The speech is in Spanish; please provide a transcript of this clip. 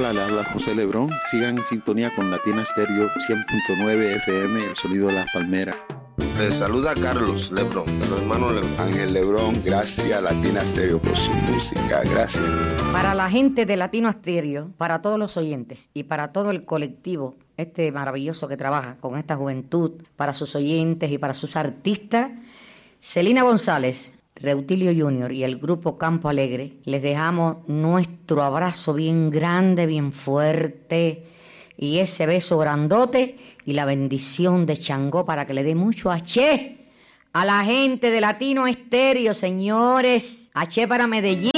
Hola, le habla José Lebrón. Sigan en sintonía con Latina Stereo 100.9 FM, el sonido de las palmeras. Les saluda Carlos Lebrón, de los hermanos Lebrón. Ángel Lebrón, gracias a Latina Stereo por su música, gracias. Para la gente de Latino Stereo, para todos los oyentes y para todo el colectivo maravilloso que trabaja con esta juventud, para sus oyentes y para sus artistas, Celina González, Reutilio Junior y el grupo Campo Alegre, les dejamos nuestro abrazo bien grande, bien fuerte, y ese beso grandote y la bendición de Changó para que le dé mucho H a la gente de Latino Stereo, señores. H para Medellín.